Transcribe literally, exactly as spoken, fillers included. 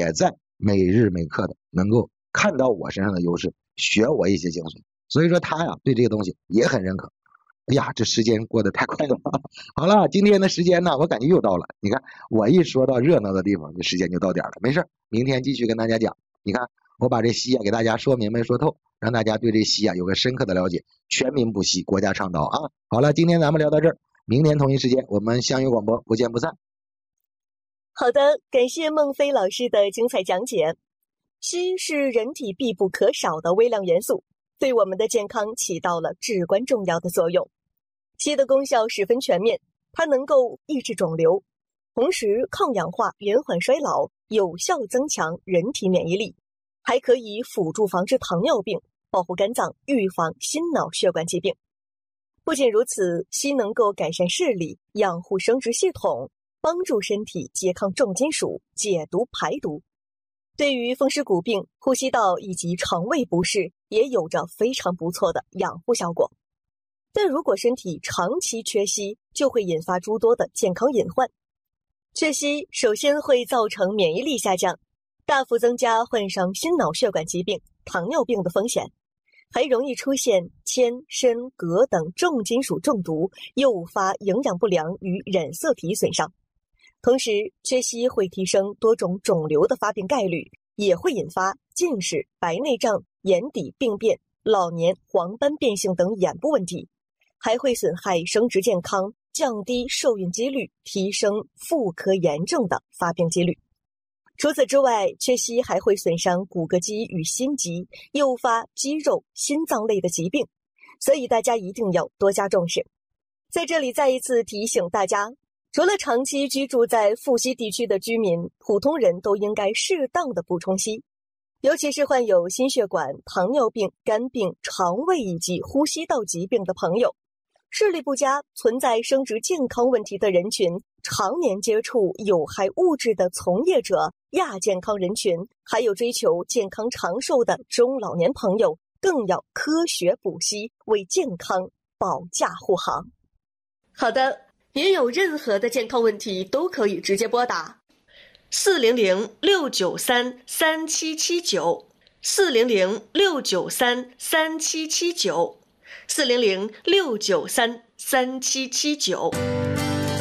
也在每日每刻的能够看到我身上的优势，学我一些精髓。所以说他呀对这个东西也很认可。哎呀，这时间过得太快了。好了，今天的时间呢，我感觉又到了。你看，我一说到热闹的地方，这时间就到点了。没事，明天继续跟大家讲。你看，我把这息啊给大家说明白说透，让大家对这息啊有个深刻的了解。全民补息，国家倡导啊。好了，今天咱们聊到这儿，明天同一时间我们相约广播，不见不散。 好的，感谢孟非老师的精彩讲解。硒是人体必不可少的微量元素，对我们的健康起到了至关重要的作用。硒的功效十分全面，它能够抑制肿瘤，同时抗氧化、延缓衰老，有效增强人体免疫力，还可以辅助防治糖尿病，保护肝脏，预防心脑血管疾病。不仅如此，硒能够改善视力，养护生殖系统，帮助身体拮抗重金属，解毒排毒。对于风湿骨病、呼吸道以及肠胃不适也有着非常不错的养护效果。但如果身体长期缺硒，就会引发诸多的健康隐患。缺硒首先会造成免疫力下降，大幅增加患上心脑血管疾病、糖尿病的风险，还容易出现铅、砷、镉等重金属中毒，诱发营养不良与染色体损伤。同时，缺硒会提升多种肿瘤的发病概率，也会引发近视、白内障、眼底病变、老年黄斑变性等眼部问题，还会损害生殖健康，降低受孕几率，提升妇科炎症的发病几率。除此之外，缺硒还会损伤骨骼肌与心肌，诱发肌肉、心脏类的疾病，所以大家一定要多加重视。在这里再一次提醒大家，除了长期居住在富硒地区的居民，普通人都应该适当的补充硒，尤其是患有心血管、糖尿病、肝病、肠胃以及呼吸道疾病的朋友，视力不佳、存在生殖健康问题的人群，常年接触有害物质的从业者、亚健康人群，还有追求健康长寿的中老年朋友，更要科学补硒，为健康保驾护航。好的，您有任何的健康问题都可以直接拨打四零零六九三三七七九，四零零六九三三七七九，四零零六九三三七七九。